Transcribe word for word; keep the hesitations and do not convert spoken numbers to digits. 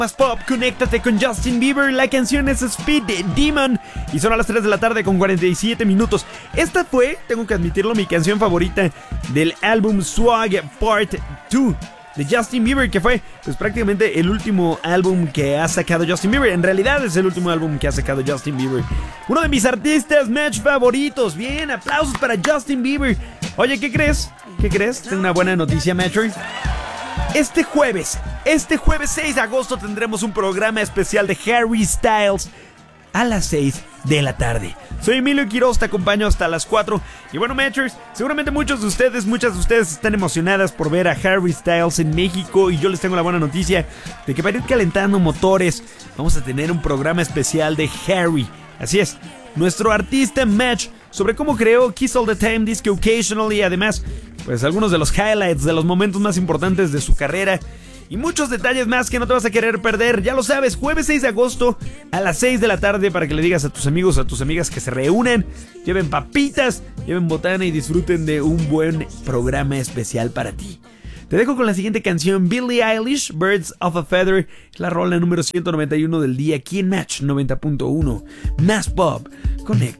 Más Pop, conéctate con Justin Bieber. La canción es Speed Demon y son a las tres de la tarde con cuarenta y siete minutos. Esta fue, tengo que admitirlo, mi canción favorita del álbum Swag Part dos de Justin Bieber, que fue pues prácticamente el último álbum que ha sacado Justin Bieber. En realidad es el último álbum que ha sacado Justin Bieber. Uno de mis artistas match favoritos. Bien, aplausos para Justin Bieber. Oye, ¿qué crees? ¿Qué crees? Tengo una buena noticia, Matcher. Este jueves, este jueves seis de agosto tendremos un programa especial de Harry Styles a las seis de la tarde. Soy Emilio Quiroz, te acompaño hasta las cuatro. Y bueno, Matchers, seguramente muchos de ustedes, muchas de ustedes están emocionadas por ver a Harry Styles en México. Y yo les tengo la buena noticia de que para ir calentando motores vamos a tener un programa especial de Harry. Así es, nuestro artista Match, sobre cómo creó Kiss All The Time, Disco Occasional y además pues algunos de los highlights de los momentos más importantes de su carrera y muchos detalles más que no te vas a querer perder. Ya lo sabes, jueves seis de agosto a las seis de la tarde, para que le digas a tus amigos, a tus amigas que se reúnan, lleven papitas, lleven botana y disfruten de un buen programa especial para ti. Te dejo con la siguiente canción, Billie Eilish, Birds of a Feather, la rola número ciento noventa y uno del día aquí en Match noventa punto uno. Más Pop, conecta.